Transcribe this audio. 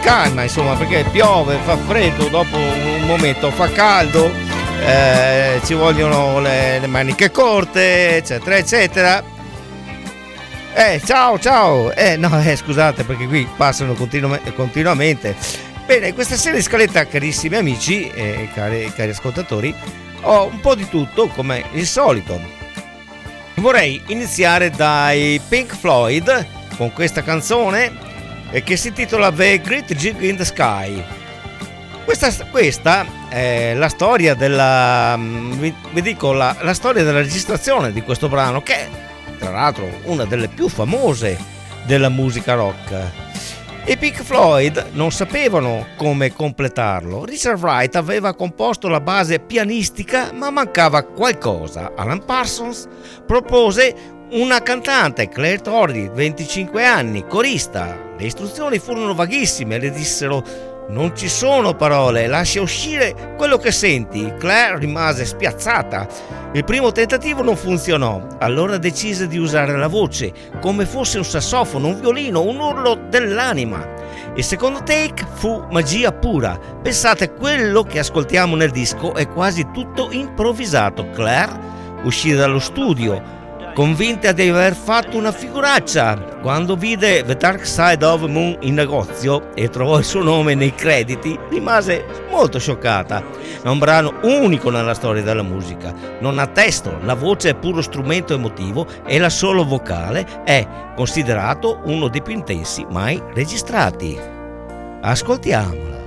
calma, insomma, perché piove, fa freddo, dopo un momento fa caldo, ci vogliono le maniche corte, eccetera, eccetera. Ciao, scusate, perché qui passano continuamente. Bene, questa sera in scaletta, carissimi amici e cari ascoltatori, ho un po' di tutto, come il solito. Vorrei iniziare dai Pink Floyd con questa canzone che si intitola The Great Gig in the Sky. Questa è la storia la storia della registrazione di questo brano, che è tra l'altro una delle più famose della musica rock. I Pink Floyd non sapevano come completarlo. Richard Wright aveva composto la base pianistica, ma mancava qualcosa. Alan Parsons propose una cantante, Claire Torrey, 25 anni, corista. Le istruzioni furono vaghissime, le dissero: non ci sono parole, lascia uscire quello che senti. Claire rimase spiazzata. Il primo tentativo non funzionò, allora decise di usare la voce, come fosse un sassofono, un violino, un urlo dell'anima. Il secondo take fu magia pura. Pensate, quello che ascoltiamo nel disco è quasi tutto improvvisato. Claire uscì dallo studio convinta di aver fatto una figuraccia. Quando vide The Dark Side of the Moon in negozio e trovò il suo nome nei crediti, rimase molto scioccata. È un brano unico nella storia della musica, non ha testo, la voce è puro strumento emotivo e l'assolo vocale è considerato uno dei più intensi mai registrati. Ascoltiamola.